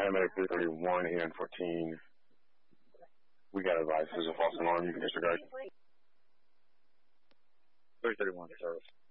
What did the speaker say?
Paramedic 331, EN14. We got advice. There's a false alarm. You can disregard. 331, service.